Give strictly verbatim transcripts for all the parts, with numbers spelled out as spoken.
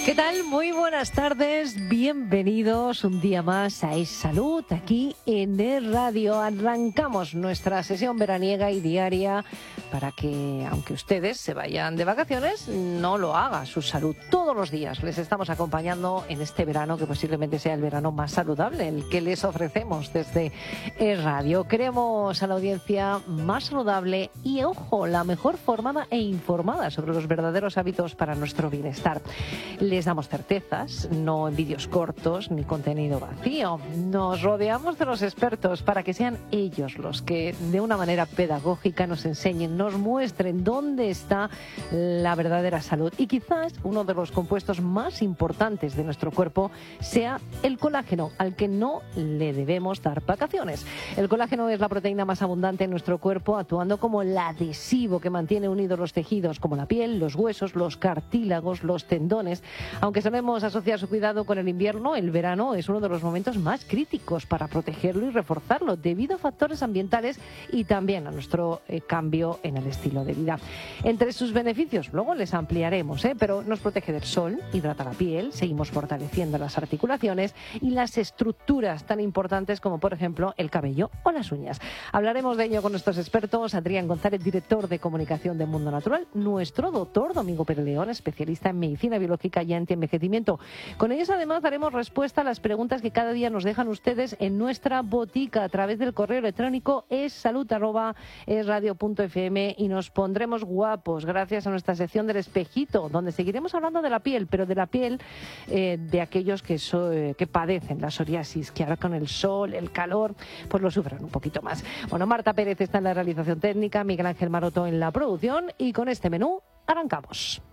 ¿Qué tal? Muy buenas tardes, bienvenidos un día más a Es Salud, aquí en Es Radio. Arrancamos nuestra sesión veraniega y diaria para que, aunque ustedes se vayan de vacaciones, no lo haga su salud. Todos los días les estamos acompañando en este verano, que posiblemente sea el verano más saludable, el que les ofrecemos desde Es Radio. Queremos a la audiencia más saludable y, ojo, la mejor formada e informada sobre los verdaderos hábitos para nuestro bienestar. Les damos certezas, no en vídeos cortos ni contenido vacío. Nos rodeamos de los expertos para que sean ellos los que de una manera pedagógica nos enseñen, nos muestren dónde está la verdadera salud. Y quizás uno de los compuestos más importantes de nuestro cuerpo sea el colágeno, al que no le debemos dar vacaciones. El colágeno es la proteína más abundante en nuestro cuerpo, actuando como el adhesivo que mantiene unidos los tejidos, como la piel, los huesos, los cartílagos, los tendones. Aunque solemos asociar su cuidado con el invierno, el verano es uno de los momentos más críticos para protegerlo y reforzarlo debido a factores ambientales y también a nuestro eh, cambio en el estilo de vida. Entre sus beneficios, luego les ampliaremos, ¿eh? pero nos protege del sol, hidrata la piel, seguimos fortaleciendo las articulaciones y las estructuras tan importantes como, por ejemplo, el cabello o las uñas. Hablaremos de ello con nuestros expertos: Adrián González, director de comunicación de Mundo Natural, nuestro doctor Domingo Pérez León, especialista en medicina biológica y antienvejecimiento. Con ellos además daremos respuesta a las preguntas que cada día nos dejan ustedes en nuestra botica a través del correo electrónico essalud arroba esradio punto f m y nos pondremos guapos gracias a nuestra sección del espejito, donde seguiremos hablando de la piel, pero de la piel eh, de aquellos que, so, eh, que padecen la psoriasis, que ahora con el sol, el calor, pues lo sufren un poquito más. Bueno, Marta Pérez está en la realización técnica, Miguel Ángel Maroto en la producción, y con este menú arrancamos.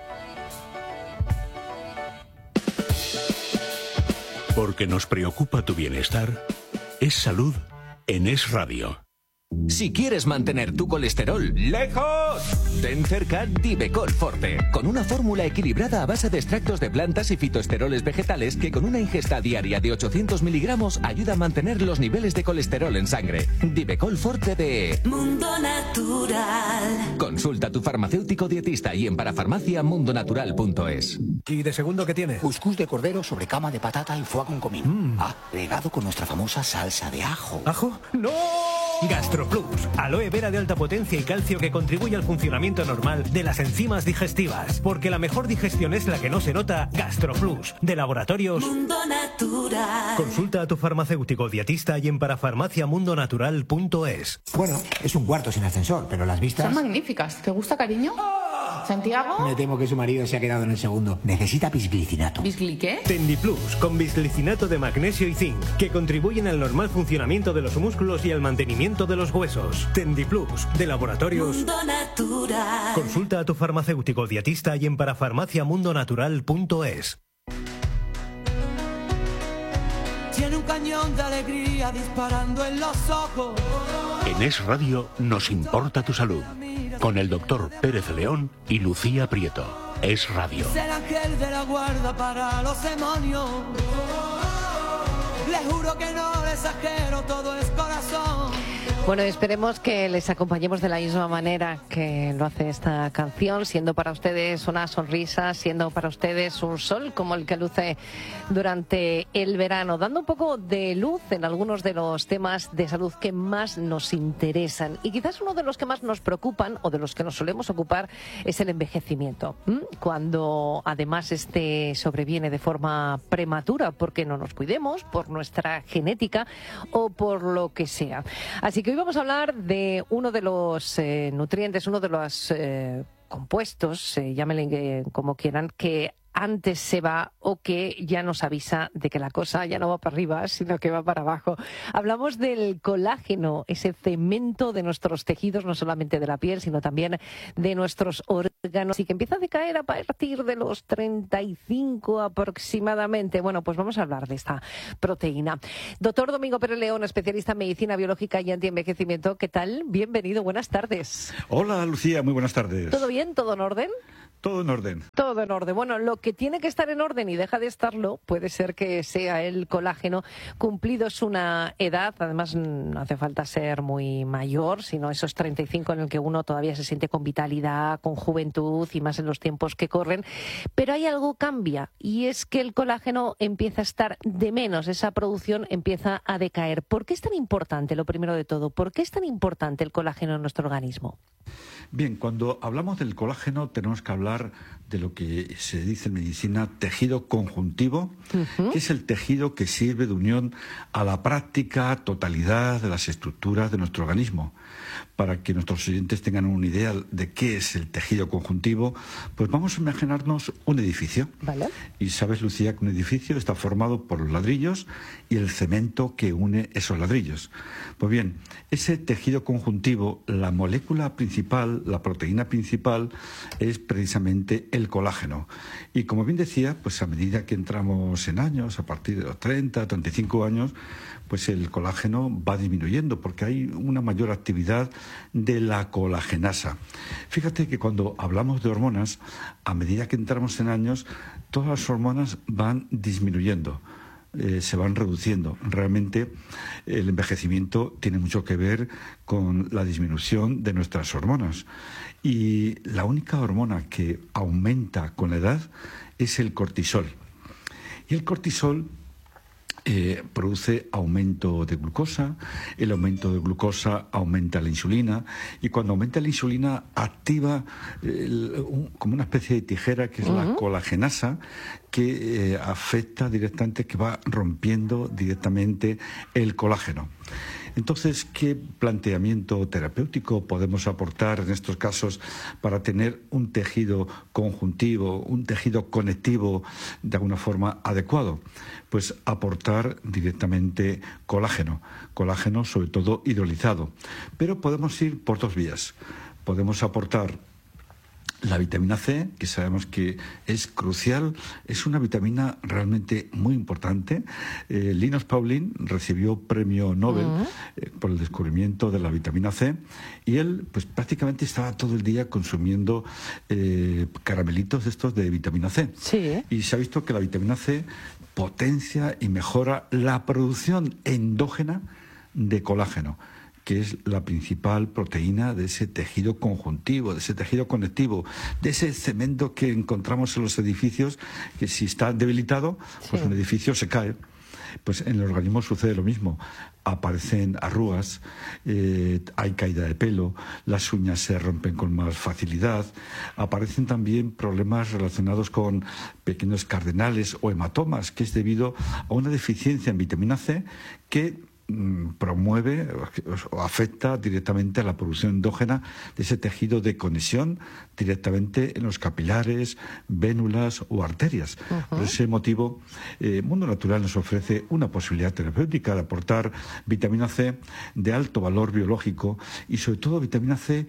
Porque nos preocupa tu bienestar, Es Salud en Es Radio. Si quieres mantener tu colesterol lejos, ten cerca Divecol Forte, con una fórmula equilibrada a base de extractos de plantas y fitoesteroles vegetales que con una ingesta diaria de ochocientos miligramos ayuda a mantener los niveles de colesterol en sangre. Divecol Forte de Mundo Natural. Consulta a tu farmacéutico dietista y en parafarmacia mundo natural punto es. ¿Y de segundo qué tiene? Cuscús de cordero sobre cama de patata y foie con comino. Mm. Ah, regado con nuestra famosa salsa de ajo. ¿Ajo? ¡No! GastroPlus, aloe vera de alta potencia y calcio que contribuye al funcionamiento normal de las enzimas digestivas. Porque la mejor digestión es la que no se nota. GastroPlus, de Laboratorios Mundo Natural. Consulta a tu farmacéutico dietista y en parafarmacia mundo natural punto es. Bueno, es un cuarto sin ascensor, pero las vistas... Son magníficas. ¿Te gusta, cariño? ¿Santiago? Me temo que su marido se ha quedado en el segundo. Necesita bisglicinato. ¿Bisgli qué? Tendiplus, con bisglicinato de magnesio y zinc, que contribuyen al normal funcionamiento de los músculos y al mantenimiento de los huesos. Tendiplus, de Laboratorios Mundo Natural. Consulta a tu farmacéutico dietista y en parafarmacia mundo natural punto es. Tiene un cañón de alegría disparando en los ojos. En Es Radio nos importa tu salud, con el doctor Pérez León y Lucía Prieto. Es Radio. Es el ángel de la guarda para los demonios. Le juro que no le exagero, todo es corazón. Bueno, esperemos que les acompañemos de la misma manera que lo hace esta canción, siendo para ustedes una sonrisa, siendo para ustedes un sol como el que luce durante el verano, dando un poco de luz en algunos de los temas de salud que más nos interesan. Y quizás uno de los que más nos preocupan o de los que nos solemos ocupar es el envejecimiento. ¿Mm? Cuando además este sobreviene de forma prematura porque no nos cuidemos, por nuestra genética o por lo que sea. Así que hoy vamos a hablar de uno de los eh, nutrientes, uno de los eh, compuestos, eh, llámenle como quieran, que antes se va o que ya nos avisa de que la cosa ya no va para arriba, sino que va para abajo. Hablamos del colágeno, ese cemento de nuestros tejidos, no solamente de la piel, sino también de nuestros órganos, y que empieza a decaer a partir de los treinta y cinco aproximadamente. Bueno, pues vamos a hablar de esta proteína. Doctor Domingo Pérez León, especialista en medicina biológica y antienvejecimiento, ¿qué tal? Bienvenido, buenas tardes. Hola, Lucía, muy buenas tardes. ¿Todo bien? ¿Todo en orden? Todo en orden. Todo en orden. Bueno, lo que tiene que estar en orden y deja de estarlo puede ser que sea el colágeno. Cumplidos una edad, además no hace falta ser muy mayor, sino esos treinta y cinco en el que uno todavía se siente con vitalidad, con juventud y más en los tiempos que corren. Pero hay algo cambia y es que el colágeno empieza a estar de menos, esa producción empieza a decaer. ¿Por qué es tan importante, lo primero de todo, por qué es tan importante el colágeno en nuestro organismo? Bien, cuando hablamos del colágeno tenemos que hablar de lo que se dice en medicina tejido conjuntivo, uh-huh. que es el tejido que sirve de unión a la práctica totalidad de las estructuras de nuestro organismo. Para que nuestros oyentes tengan una idea de qué es el tejido conjuntivo, pues vamos a imaginarnos un edificio. Vale. Y sabes, Lucía, que un edificio está formado por los ladrillos y el cemento que une esos ladrillos. Pues bien, ese tejido conjuntivo, la molécula principal, la proteína principal, es precisamente el colágeno. Y como bien decía, pues a medida que entramos en años, a partir de los treinta, treinta y cinco años, pues el colágeno va disminuyendo porque hay una mayor actividad de la colagenasa. Fíjate que cuando hablamos de hormonas, a medida que entramos en años, todas las hormonas van disminuyendo. Eh, se van reduciendo. Realmente el envejecimiento tiene mucho que ver con la disminución de nuestras hormonas. Y la única hormona que aumenta con la edad es el cortisol. Y el cortisol Eh, produce aumento de glucosa, el aumento de glucosa aumenta la insulina y cuando aumenta la insulina activa eh, un, como una especie de tijera que es uh-huh. la colagenasa que eh, afecta directamente, que va rompiendo directamente el colágeno. Entonces, ¿qué planteamiento terapéutico podemos aportar en estos casos para tener un tejido conjuntivo, un tejido conectivo de alguna forma adecuado? Pues aportar directamente colágeno, colágeno sobre todo hidrolizado. Pero podemos ir por dos vías. Podemos aportar la vitamina C, que sabemos que es crucial, es una vitamina realmente muy importante. Eh, Linus Pauling recibió premio Nobel uh-huh. eh, por el descubrimiento de la vitamina C y él pues prácticamente estaba todo el día consumiendo eh, caramelitos de estos de vitamina C. Sí. Y se ha visto que la vitamina C potencia y mejora la producción endógena de colágeno, que es la principal proteína de ese tejido conjuntivo, de ese tejido conectivo, de ese cemento que encontramos en los edificios, que si está debilitado, pues sí. un edificio se cae. Pues en el organismo sucede lo mismo. Aparecen arrugas, eh, hay caída de pelo, las uñas se rompen con más facilidad, aparecen también problemas relacionados con pequeños cardenales o hematomas, que es debido a una deficiencia en vitamina C que promueve o afecta directamente a la producción endógena de ese tejido de conexión directamente en los capilares, vénulas o arterias. Uh-huh. Por ese motivo, eh, Mundo Natural nos ofrece una posibilidad terapéutica de aportar vitamina C de alto valor biológico y sobre todo vitamina C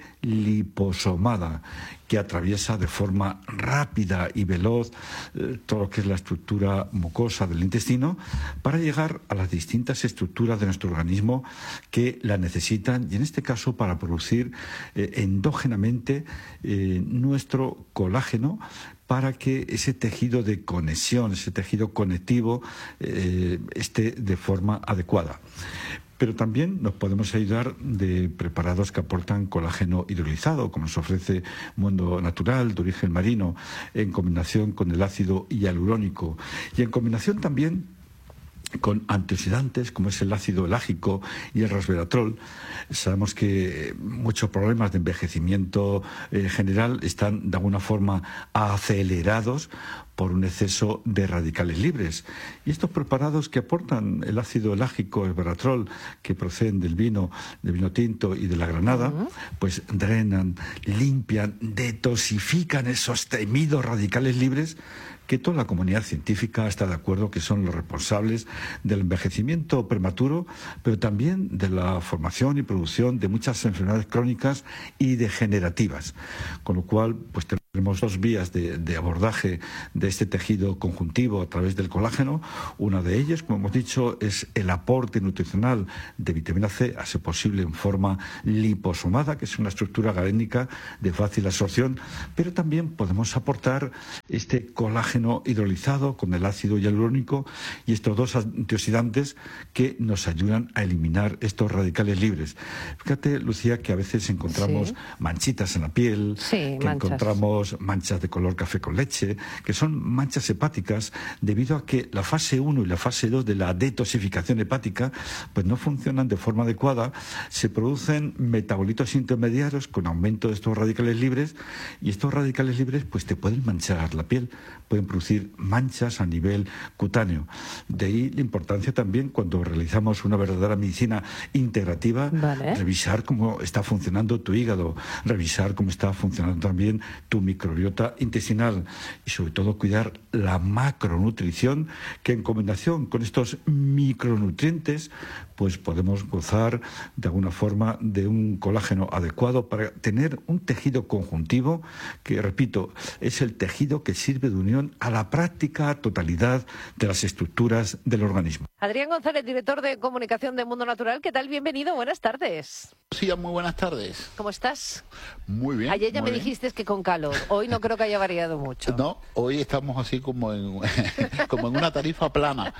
liposomada, que atraviesa de forma rápida y veloz eh, todo lo que es la estructura mucosa del intestino para llegar a las distintas estructuras de nuestro organismo que la necesitan y en este caso para producir eh, endógenamente eh, nuestro colágeno para que ese tejido de conexión, ese tejido conectivo eh, esté de forma adecuada. Pero también nos podemos ayudar de preparados que aportan colágeno hidrolizado, como nos ofrece Mundo Natural, de origen marino, en combinación con el ácido hialurónico. Y en combinación también con antioxidantes, como es el ácido elágico y el resveratrol. Sabemos que muchos problemas de envejecimiento eh, general están de alguna forma acelerados por un exceso de radicales libres. Y estos preparados que aportan el ácido elágico, el resveratrol, que proceden del vino, del vino tinto y de la granada, uh-huh. pues drenan, limpian, detoxifican esos temidos radicales libres que toda la comunidad científica está de acuerdo que son los responsables del envejecimiento prematuro, pero también de la formación y producción de muchas enfermedades crónicas y degenerativas. Con lo cual, pues tenemos Tenemos dos vías de, de abordaje de este tejido conjuntivo a través del colágeno. Una de ellas, como hemos dicho, es el aporte nutricional de vitamina C, a ser posible en forma liposomada, que es una estructura galénica de fácil absorción, pero también podemos aportar este colágeno hidrolizado con el ácido hialurónico y estos dos antioxidantes que nos ayudan a eliminar estos radicales libres. Fíjate, Lucía, que a veces encontramos sí. manchitas en la piel, sí, que manchas. encontramos manchas de color café con leche, que son manchas hepáticas debido a que la fase uno y la fase dos de la detoxificación hepática pues no funcionan de forma adecuada, se producen metabolitos intermediarios con aumento de estos radicales libres y estos radicales libres pues te pueden manchar la piel, pueden producir manchas a nivel cutáneo. De ahí la importancia también cuando realizamos una verdadera medicina integrativa, vale. revisar cómo está funcionando tu hígado, revisar cómo está funcionando también tu microbiota intestinal y sobre todo cuidar la macronutrición, que en combinación con estos micronutrientes pues podemos gozar de alguna forma de un colágeno adecuado para tener un tejido conjuntivo que, repito, es el tejido que sirve de unión a la práctica totalidad de las estructuras del organismo. Adrián González, director de comunicación de Mundo Natural, ¿qué tal? Bienvenido, buenas tardes. Sí, muy buenas tardes. ¿Cómo estás? Muy bien. Ayer ya me bien. dijiste que con calor, hoy no creo que haya variado mucho. No, hoy estamos así como en, como en una tarifa plana.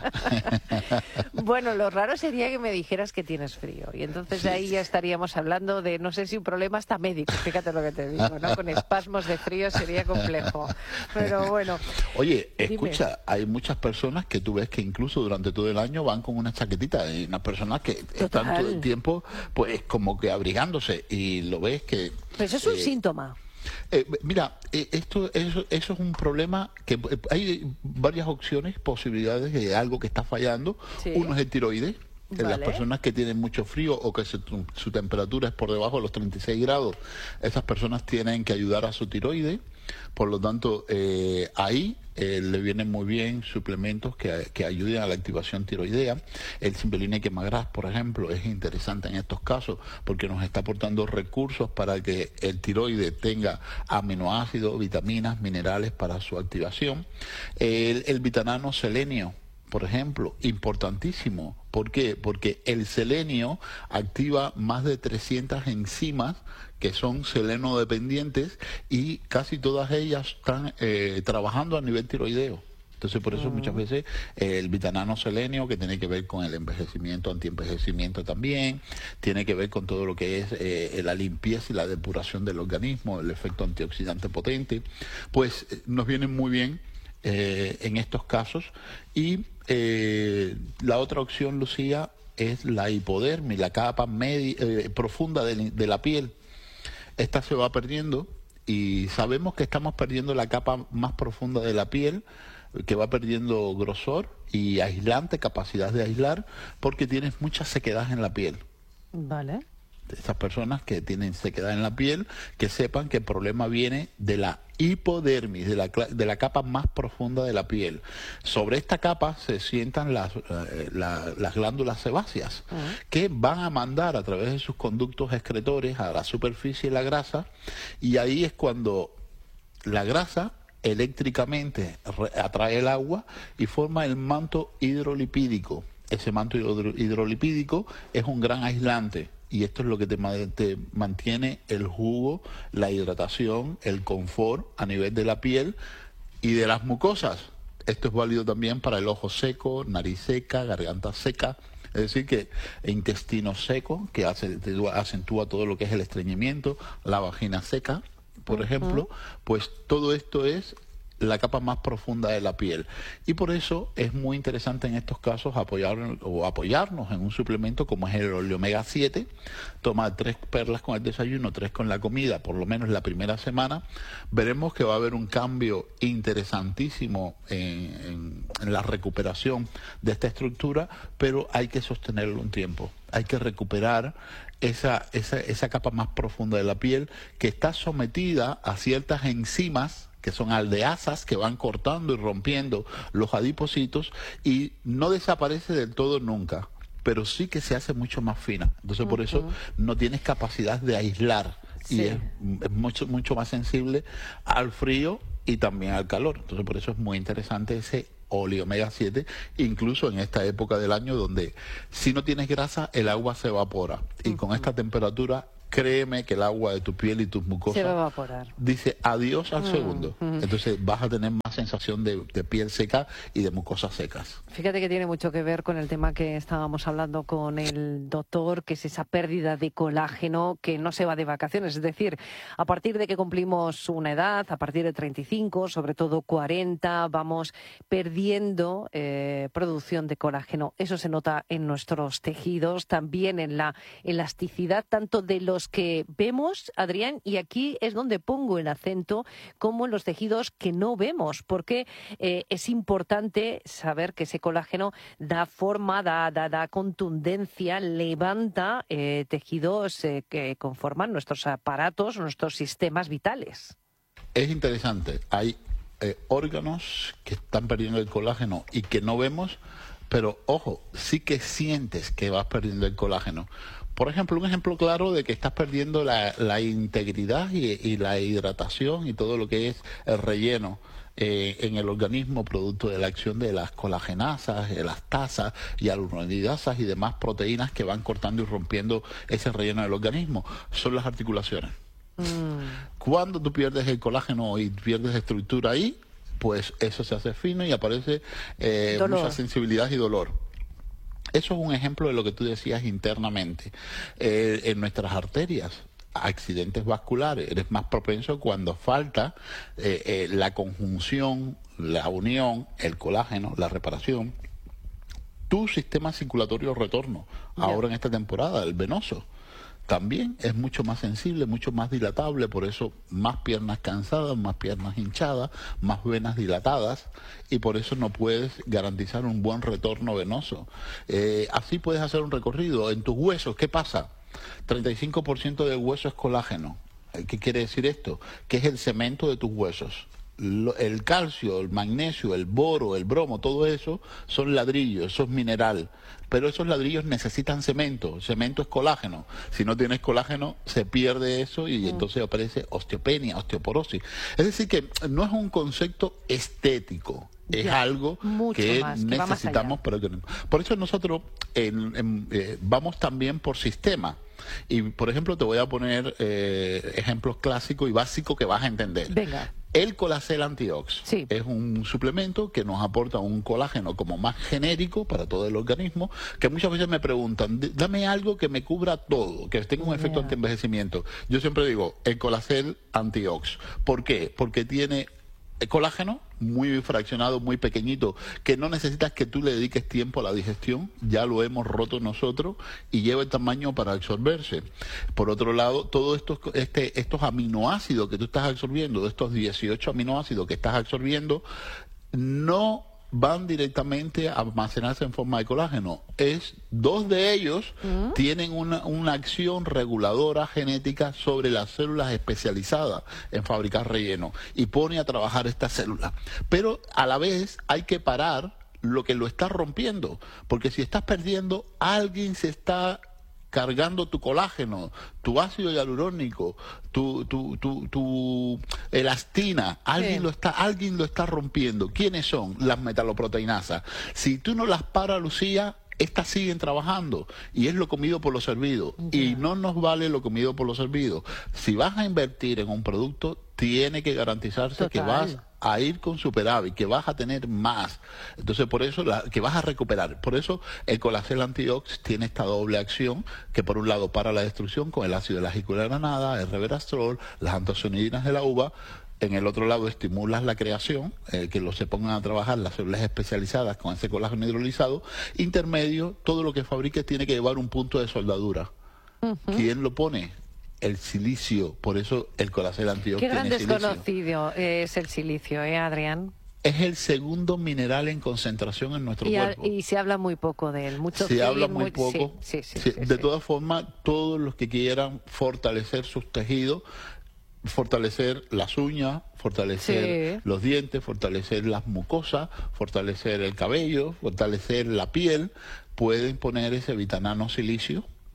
Bueno, lo raro sería que me dijeras que tienes frío y entonces sí. ahí ya estaríamos hablando de, no sé si un problema hasta médico, fíjate lo que te digo, ¿no? Con espasmos de frío sería complejo, pero bueno. Oye, dime. Escucha, hay muchas personas que tú ves que incluso durante todo el año van con una chaquetita, hay unas personas que Total. están todo el tiempo pues como que abrigándose y lo ves que... Pero eso es un eh, síntoma. Eh, mira, eh, esto eso, eso es un problema que eh, hay varias opciones, posibilidades de algo que está fallando. Sí. Uno es el tiroides. En vale. Las personas que tienen mucho frío o que su, su temperatura es por debajo de los treinta y seis grados, esas personas tienen que ayudar a su tiroides. Por lo tanto, eh, ahí eh, le vienen muy bien suplementos que, que ayuden a la activación tiroidea. El Cimbelline Quemagras, por ejemplo, es interesante en estos casos porque nos está aportando recursos para que el tiroides tenga aminoácidos, vitaminas, minerales para su activación. El, el vitanano selenio, por ejemplo, importantísimo. ¿Por qué? Porque el selenio activa más de trescientas enzimas que son seleno dependientes y casi todas ellas están eh, trabajando a nivel tiroideo. Entonces, por eso uh-huh. muchas veces eh, el vitanano selenio, que tiene que ver con el envejecimiento, antienvejecimiento también, tiene que ver con todo lo que es eh, la limpieza y la depuración del organismo, el efecto antioxidante potente, pues eh, nos vienen muy bien eh, en estos casos. Y eh, la otra opción, Lucía, es la hipodermis, la capa media, eh, profunda de, de la piel. Esta se va perdiendo y sabemos que estamos perdiendo la capa más profunda de la piel, que va perdiendo grosor y aislante, capacidad de aislar, porque tienes mucha sequedad en la piel. Vale. Esas personas que tienen sequedad en la piel, que sepan que el problema viene de la hipodermis, de la, de la capa más profunda de la piel. Sobre esta capa se sientan las, eh, la, las glándulas sebáceas, uh-huh. que van a mandar a través de sus conductos excretores a la superficie la grasa, y ahí es cuando la grasa eléctricamente atrae el agua y forma el manto hidrolipídico. Ese manto hidrolipídico es un gran aislante. Y esto es lo que te, te mantiene el jugo, la hidratación, el confort a nivel de la piel y de las mucosas. Esto es válido también para el ojo seco, nariz seca, garganta seca. Es decir, que intestino seco, que hace, acentúa todo lo que es el estreñimiento, la vagina seca, por uh-huh. ejemplo, pues todo esto es la capa más profunda de la piel. Y por eso es muy interesante en estos casos apoyar o apoyarnos en un suplemento como es el omega siete, tomar tres perlas con el desayuno, tres con la comida, por lo menos la primera semana. Veremos que va a haber un cambio interesantísimo en, en, en la recuperación de esta estructura, pero hay que sostenerlo un tiempo. Hay que recuperar esa, esa, esa capa más profunda de la piel que está sometida a ciertas enzimas que son aldeasas que van cortando y rompiendo los adipocitos y no desaparece del todo nunca, pero sí que se hace mucho más fina. Entonces, uh-huh. por eso no tienes capacidad de aislar y Sí. es, es mucho, mucho más sensible al frío y también al calor. Entonces por eso es muy interesante ese óleo omega siete, incluso en esta época del año donde si no tienes grasa el agua se evapora y con esta temperatura créeme que el agua de tu piel y tus mucosas Se va a evaporar. dice adiós al Mm, segundo. mm. Entonces vas a tener más sensación de, de piel seca y de mucosas secas. Fíjate que tiene mucho que ver con el tema que estábamos hablando con el doctor, que es esa pérdida de colágeno que no se va de vacaciones. Es decir, a partir de que cumplimos una edad, a partir de treinta y cinco, sobre todo cuarenta, vamos perdiendo eh, producción de colágeno. Eso se nota en nuestros tejidos, también en la elasticidad, tanto de los que vemos, Adrián, y aquí es donde pongo el acento, como en los tejidos que no vemos, porque eh, es importante saber que ese colágeno da forma, da, da, da contundencia, levanta eh, tejidos eh, que conforman nuestros aparatos, nuestros sistemas vitales. Es interesante, hay eh, órganos que están perdiendo el colágeno y que no vemos, pero ojo, sí que sientes que vas perdiendo el colágeno. Por ejemplo, un ejemplo claro de que estás perdiendo la, la integridad y, y la hidratación y todo lo que es el relleno eh, en el organismo producto de la acción de las colagenasas, elastasas y aluronidasas y demás proteínas que van cortando y rompiendo ese relleno del organismo. Son las articulaciones. Mm. Cuando tú pierdes el colágeno y pierdes estructura ahí, pues eso se hace fino y aparece eh, mucha sensibilidad y dolor. Eso es un ejemplo de lo que tú decías internamente. Eh, en nuestras arterias, accidentes vasculares, eres más propenso cuando falta eh, eh, la conjunción, la unión, el colágeno, la reparación. Tu sistema circulatorio retorno, yeah. ahora en esta temporada, el venoso, también es mucho más sensible, mucho más dilatable, por eso más piernas cansadas, más piernas hinchadas, más venas dilatadas, y por eso no puedes garantizar un buen retorno venoso. Eh, así puedes hacer un recorrido. En tus huesos, ¿qué pasa? treinta y cinco por ciento del hueso es colágeno. ¿Qué quiere decir esto? Que es el cemento de tus huesos. El calcio, el magnesio, el boro, el bromo, todo eso son ladrillos, eso es mineral. Pero esos ladrillos necesitan cemento. Cemento es colágeno. Si no tienes colágeno, se pierde eso y mm. entonces aparece osteopenia, osteoporosis. Es decir, que no es un concepto estético. Es ya, algo que más, necesitamos. Que para que... Por eso nosotros en, en, eh, vamos también por sistema. Y, por ejemplo, te voy a poner eh, ejemplos clásicos y básicos que vas a entender. Venga. El Colacel Antiox sí. es un suplemento que nos aporta un colágeno como más genérico para todo el organismo, que muchas veces me preguntan, dame algo que me cubra todo, que tenga un efecto yeah. antienvejecimiento. Yo siempre digo, el Colacel Antiox. ¿Por qué? Porque tiene colágeno muy fraccionado, muy pequeñito, que no necesitas que tú le dediques tiempo a la digestión, ya lo hemos roto nosotros y lleva el tamaño para absorberse. Por otro lado, todos estos, este, estos aminoácidos que tú estás absorbiendo, de estos dieciocho aminoácidos que estás absorbiendo, no van directamente a almacenarse en forma de colágeno. Es dos de ellos uh-huh. tienen una, una acción reguladora genética sobre las células especializadas en fabricar relleno y pone a trabajar estas células. Pero a la vez hay que parar lo que lo está rompiendo, porque si estás perdiendo, alguien se está cargando tu colágeno, tu ácido hialurónico, tu, tu, tu, tu elastina, alguien, sí. lo está, alguien lo está rompiendo. ¿Quiénes son? Las metaloproteinasas. Si tú no las paras, Lucía, estas siguen trabajando y es lo comido por lo servido. Yeah. Y no nos vale lo comido por lo servido. Si vas a invertir en un producto, tiene que garantizarse Total. que vas a ir con superávit, que vas a tener más. Entonces, por eso, la, que vas a recuperar. Por eso, el Colacel Antiox tiene esta doble acción, que por un lado para la destrucción con el ácido de la granada, el resveratrol, las antocianidinas de la uva. En el otro lado estimulas la creación, eh, que lo se pongan a trabajar las células especializadas con ese colágeno hidrolizado. Intermedio, todo lo que fabriques tiene que llevar un punto de soldadura. Uh-huh. ¿Quién lo pone? El silicio, por eso el Colacel Antiox tiene silicio. Qué gran desconocido es el silicio, ¿eh, Adrián? Es el segundo mineral en concentración en nuestro y cuerpo. A, y se habla muy poco de él. Mucho se film, habla muy, muy poco. Sí, sí, sí, sí, sí, de sí. todas formas, todos los que quieran fortalecer sus tejidos, fortalecer las uñas, fortalecer sí. los dientes, fortalecer las mucosas, fortalecer el cabello, fortalecer la piel, pueden poner ese vitanano silicio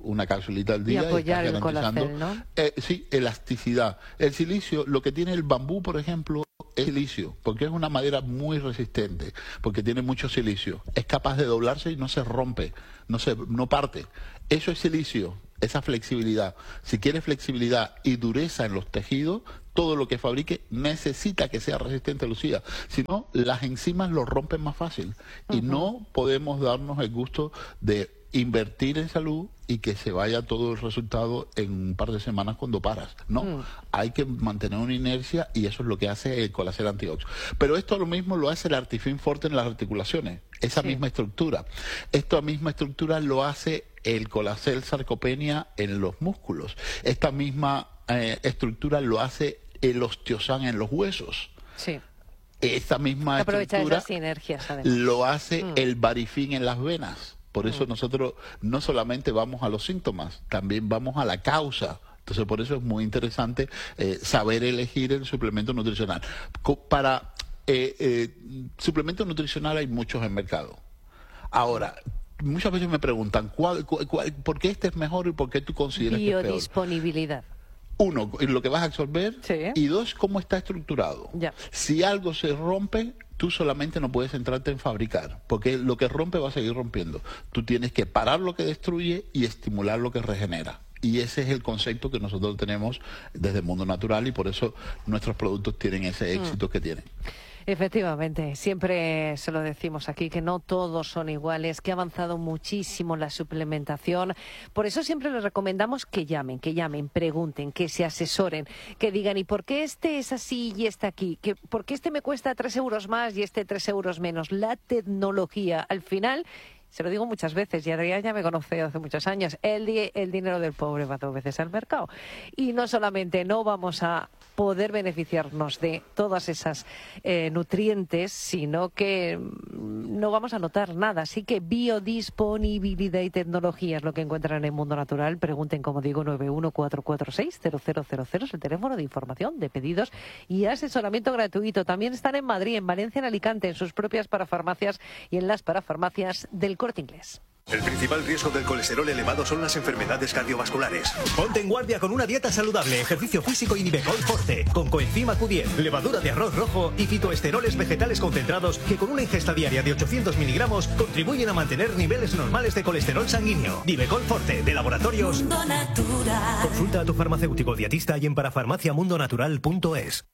una capsulita al día. Y apoyar y el colacel, ¿no? Eh, sí, elasticidad. El silicio, lo que tiene el bambú, por ejemplo, es silicio, porque es una madera muy resistente, porque tiene mucho silicio. Es capaz de doblarse y no se rompe, no se, no parte. Eso es silicio, esa flexibilidad. Si quieres flexibilidad y dureza en los tejidos, todo lo que fabrique necesita que sea resistente, Lucía. Si no, las enzimas lo rompen más fácil. Uh-huh. Y no podemos darnos el gusto de invertir en salud y que se vaya todo el resultado en un par de semanas cuando paras. No, mm. hay que mantener una inercia y eso es lo que hace el colacel antioxidante. Pero esto lo mismo lo hace el Artifin Forte en las articulaciones, esa sí. misma estructura. Esta misma estructura lo hace el colacel sarcopenia en los músculos. Esta misma eh, estructura lo hace el osteosan en los huesos. Sí. Esta misma Aprovecha estructura esas sinergias, además. Lo hace mm. el varifin en las venas. Por eso mm. nosotros no solamente vamos a los síntomas, también vamos a la causa. Entonces, por eso es muy interesante eh, saber elegir el suplemento nutricional. Para eh, eh, suplemento nutricional hay muchos en mercado. Ahora, muchas veces me preguntan, ¿cuál, cuál, cuál, ¿por qué este es mejor y por qué tú consideras que es peor? Biodisponibilidad. Uno, lo que vas a absorber, sí. y dos, cómo está estructurado. Ya. Si algo se rompe, tú solamente no puedes centrarte en fabricar, porque lo que rompe va a seguir rompiendo. Tú tienes que parar lo que destruye y estimular lo que regenera. Y ese es el concepto que nosotros tenemos desde el mundo natural y por eso nuestros productos tienen ese éxito mm. que tienen. Efectivamente, siempre se lo decimos aquí, que no todos son iguales, que ha avanzado muchísimo la suplementación. Por eso siempre les recomendamos que llamen, que llamen, pregunten, que se asesoren, que digan, ¿y por qué este es así y este aquí? ¿Que, ¿Por qué este me cuesta tres euros más y este tres euros menos? La tecnología, al final... Se lo digo muchas veces, y Adrián ya me conoce hace muchos años, el, di el dinero del pobre va dos veces al mercado. Y no solamente no vamos a poder beneficiarnos de todas esas eh, nutrientes, sino que no vamos a notar nada. Así que biodisponibilidad y tecnología es lo que encuentran en el Mundo Natural. Pregunten, como digo, nueve uno cuatro cuatro seis cero cero cero cero es el teléfono de información, de pedidos y asesoramiento gratuito. También están en Madrid, en Valencia, en Alicante, en sus propias parafarmacias y en las parafarmacias del Corte Inglés. El principal riesgo del colesterol elevado son las enfermedades cardiovasculares. Ponte en guardia con una dieta saludable, ejercicio físico y Nivecol Forte, con coenzima Q diez, levadura de arroz rojo y fitoesteroles vegetales concentrados que con una ingesta diaria de ochocientos miligramos contribuyen a mantener niveles normales de colesterol sanguíneo. Nivecol Forte, de Laboratorios Mundo Natural. Consulta a tu farmacéutico dietista y en parafarmaciamundonatural punto es.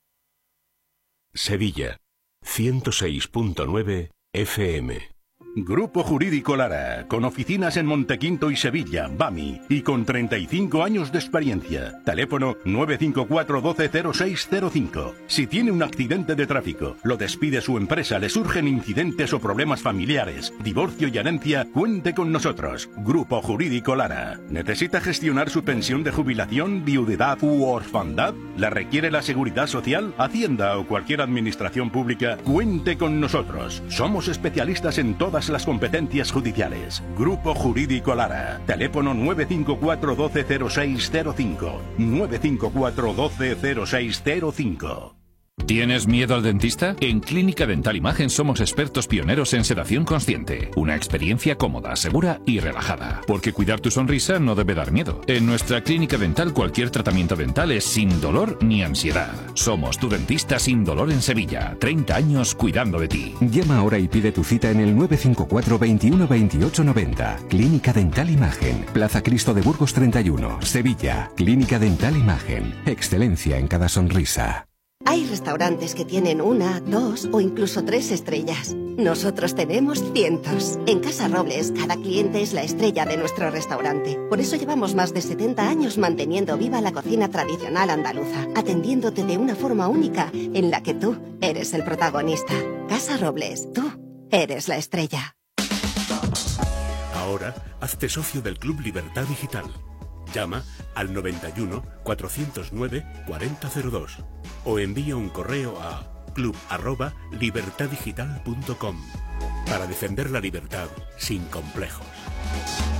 Sevilla, ciento seis punto nueve F M. Grupo Jurídico Lara, con oficinas en Montequinto y Sevilla, BAMI, y con treinta y cinco años de experiencia. Teléfono nueve cinco cuatro uno dos cero seis cero cinco. Si tiene un accidente de tráfico, lo despide su empresa, le surgen incidentes o problemas familiares, divorcio y herencia, cuente con nosotros. Grupo Jurídico Lara. ¿Necesita gestionar su pensión de jubilación, viudedad u orfandad? ¿La requiere la Seguridad Social, Hacienda o cualquier administración pública? Cuente con nosotros. Somos especialistas en todas las competencias judiciales. Grupo Jurídico Lara. Teléfono nueve cinco cuatro uno dos cero seis cero cinco. nueve cinco cuatro uno dos cero seis cero cinco. ¿Tienes miedo al dentista? En Clínica Dental Imagen somos expertos pioneros en sedación consciente. Una experiencia cómoda, segura y relajada. Porque cuidar tu sonrisa no debe dar miedo. En nuestra clínica dental cualquier tratamiento dental es sin dolor ni ansiedad. Somos tu dentista sin dolor en Sevilla. treinta años cuidando de ti. Llama ahora y pide tu cita en el nueve cinco cuatro veintiuno veintiocho noventa. Clínica Dental Imagen. Plaza Cristo de Burgos treinta y uno, Sevilla. Clínica Dental Imagen. Excelencia en cada sonrisa. Hay restaurantes que tienen una, dos o incluso tres estrellas. Nosotros tenemos cientos. En Casa Robles, cada cliente es la estrella de nuestro restaurante. Por eso llevamos más de setenta años manteniendo viva la cocina tradicional andaluza, atendiéndote de una forma única en la que tú eres el protagonista. Casa Robles, tú eres la estrella. Ahora, hazte socio del Club Libertad Digital. Llama al noventa y uno, cuatrocientos nueve, cuarenta cero dos o envía un correo a club arroba libertad digital punto com para defender la libertad sin complejos.